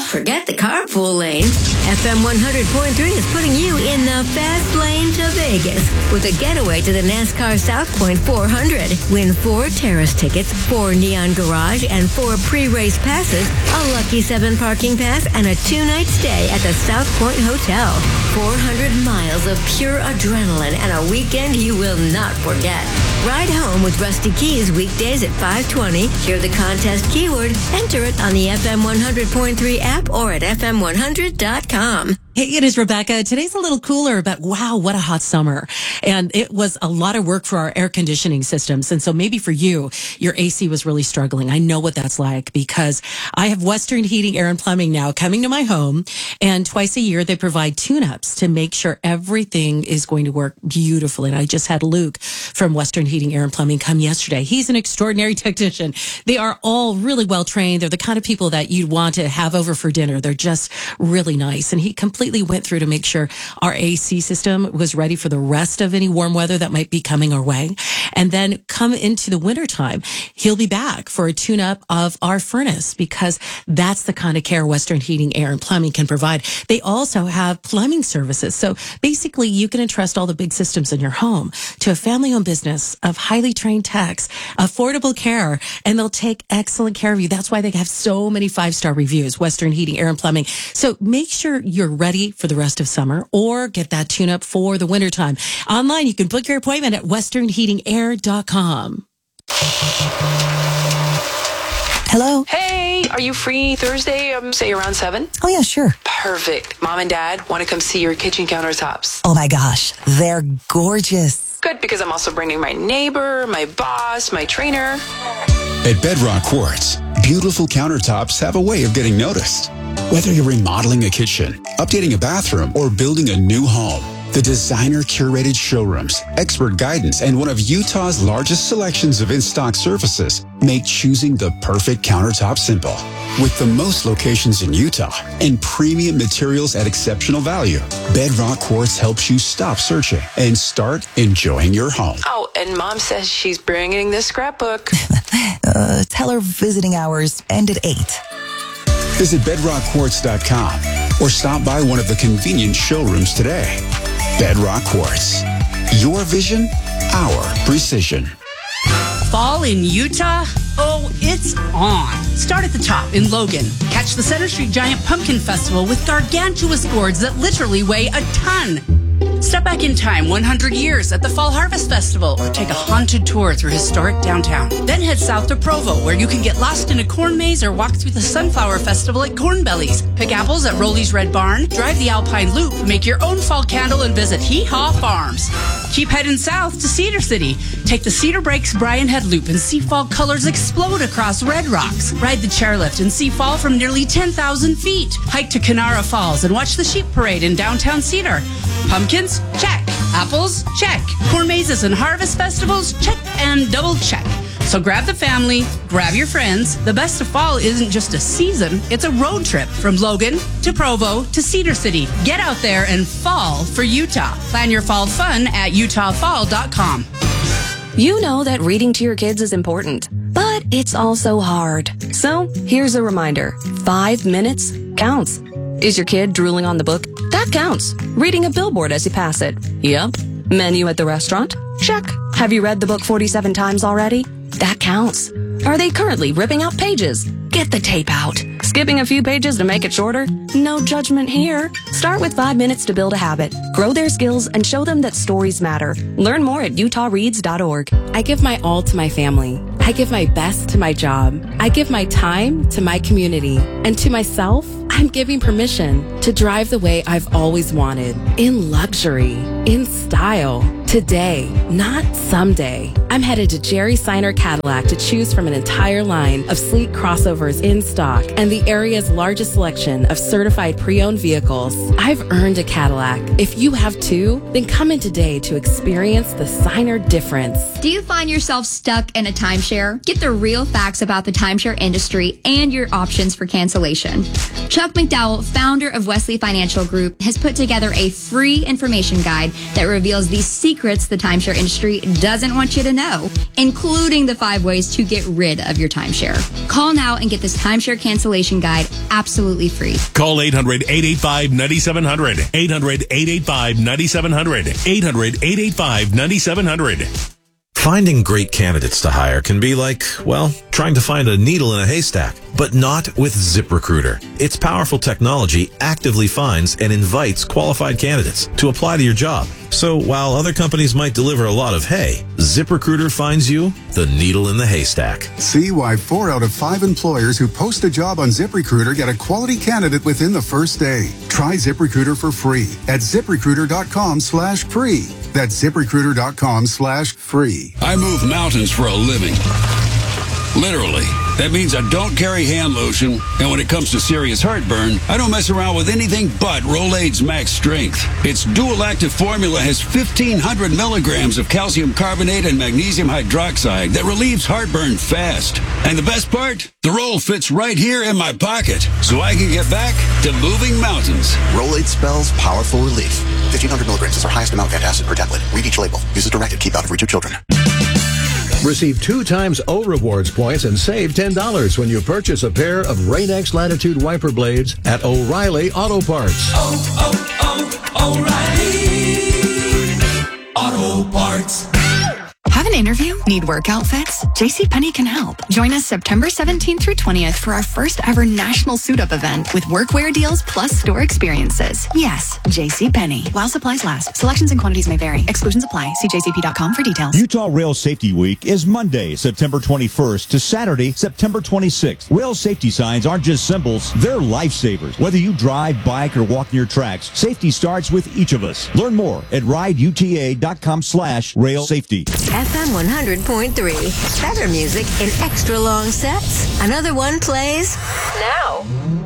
forget the carpool lane. FM 100.3 is putting you in the fast lane to Vegas with a getaway to the NASCAR South Point 400. Win 4 terrace tickets, 4 Neon Garage, and 4 pre-race passes, a Lucky 7 parking pass, and a 2-night stay at the South Point Hotel. 400 miles of pure adrenaline and a weekend you will not forget. Ride home with Rusty Keys weekdays at 5:20. Hear the contest keyword, enter it on the FM 100.3 app or at FM100.com. Hey, it is Rebecca. Today's a little cooler, but wow, what a hot summer. And it was a lot of work for our air conditioning systems. And so maybe for you, your AC was really struggling. I know what that's like because I have Western Heating, Air and Plumbing now coming to my home. And twice a year, they provide tune-ups to make sure everything is going to work beautifully. And I just had Luke from Western Heating, Air and Plumbing come yesterday. He's an extraordinary technician. They are all really well trained. They're the kind of people that you'd want to have over for dinner. They're just really nice. And he completely went through to make sure our AC system was ready for the rest of any warm weather that might be coming our way. And then come into the wintertime, he'll be back for a tune-up of our furnace because that's the kind of care Western Heating, Air and Plumbing can provide. They also have plumbing services. So basically you can entrust all the big systems in your home to a family-owned business of highly trained techs, affordable care, and they'll take excellent care of you. That's why they have so many 5-star reviews, Western Heating, Air and Plumbing. So make sure you're ready for the rest of summer or get that tune-up for the wintertime. Online, you can book your appointment at westernheatingair.com. Hello? Hey, are you free Thursday, say around 7? Oh, yeah, sure. Perfect. Mom and Dad want to come see your kitchen countertops. Oh, my gosh. They're gorgeous. Good, because I'm also bringing my neighbor, my boss, my trainer. At Bedrock Quartz, beautiful countertops have a way of getting noticed. Whether you're remodeling a kitchen, updating a bathroom, or building a new home, the designer-curated showrooms, expert guidance, and one of Utah's largest selections of in-stock services make choosing the perfect countertop simple. With the most locations in Utah and premium materials at exceptional value, Bedrock Quartz helps you stop searching and start enjoying your home. Oh, and Mom says she's bringing this scrapbook. Tell her visiting hours end at 8. Visit bedrockquartz.com or stop by one of the convenient showrooms today. Bedrock Quartz. Your vision, our precision. Fall in Utah? Oh, it's on. Start at the top in Logan. Catch the Center Street Giant Pumpkin Festival with gargantuous gourds that literally weigh a ton. Step back in time 100 years at the Fall Harvest Festival or take a haunted tour through historic downtown. Then head south to Provo where you can get lost in a corn maze or walk through the Sunflower Festival at Corn Bellies. Pick apples at Rolly's Red Barn, drive the Alpine Loop, make your own fall candle and visit Hee Haw Farms. Keep heading south to Cedar City. Take the Cedar Breaks Brian Head Loop and see fall colors explode across Red Rocks. Ride the chairlift and see fall from nearly 10,000 feet. Hike to Kanara Falls and watch the sheep parade in downtown Cedar. Pumpkins? Check. Apples? Check. Corn mazes and harvest festivals? Check and double check. So grab the family, grab your friends. The best of fall isn't just a season, it's a road trip from Logan to Provo to Cedar City. Get out there and fall for Utah. Plan your fall fun at utahfall.com. You know that reading to your kids is important, but it's also hard. So here's a reminder. 5 minutes counts. Is your kid drooling on the book? That counts. Reading a billboard as you pass it? Yep. Menu at the restaurant? Check. Have you read the book 47 times already? That counts. Are they currently ripping out pages? Get the tape out. Skipping a few pages to make it shorter? No judgment here. Start with 5 minutes to build a habit. Grow their skills and show them that stories matter. Learn more at utahreads.org. I give my all to my family. I give my best to my job. I give my time to my community. And to myself, I'm giving permission to drive the way I've always wanted. In luxury, in style. Today, not someday. I'm headed to Jerry Seiner Cadillac to choose from an entire line of sleek crossovers in stock and the area's largest selection of certified pre-owned vehicles. I've earned a Cadillac. If you have too, then come in today to experience the Seiner difference. Do you find yourself stuck in a timeshare? Get the real facts about the timeshare industry and your options for cancellation. Chuck Chuck McDowell, founder of Wesley Financial Group, has put together a free information guide that reveals the secrets the timeshare industry doesn't want you to know, including the 5 ways to get rid of your timeshare. Call now and get this timeshare cancellation guide absolutely free. Call 800-885-9700. 800-885-9700. 800-885-9700. Finding great candidates to hire can be like, well, trying to find a needle in a haystack, but not with ZipRecruiter. Its powerful technology actively finds and invites qualified candidates to apply to your job. So while other companies might deliver a lot of hay, ZipRecruiter finds you the needle in the haystack. See why 4 out of 5 employers who post a job on ZipRecruiter get a quality candidate within the first day. Try ZipRecruiter for free at ZipRecruiter.com/free. That's ZipRecruiter.com/free. I move mountains for a living. Literally. That means I don't carry hand lotion, and when it comes to serious heartburn, I don't mess around with anything but Rolaids Max Strength. Its dual-active formula has 1,500 milligrams of calcium carbonate and magnesium hydroxide that relieves heartburn fast. And the best part? The roll fits right here in my pocket, so I can get back to moving mountains. Rolaids spells powerful relief. 1,500 milligrams is our highest amount of antacid per tablet. Read each label. Use as directed. Keep out of reach of children. Receive 2 times O Rewards points and save $10 when you purchase a pair of Rain-X Latitude wiper blades at O'Reilly Auto Parts. O'Reilly Auto Parts. Have an interview? Need work outfits? JCPenney can help. Join us September 17th through 20th for our first ever national suit-up event with workwear deals plus store experiences. Yes, JCPenney. While supplies last. Selections and quantities may vary. Exclusions apply. See jcp.com for details. Utah Rail Safety Week is Monday, September 21st to Saturday, September 26th. Rail safety signs aren't just symbols, they're lifesavers. Whether you drive, bike, or walk near tracks, safety starts with each of us. Learn more at rideuta.com/rail safety. FM 100.3. Better music in extra long sets. Another one plays now.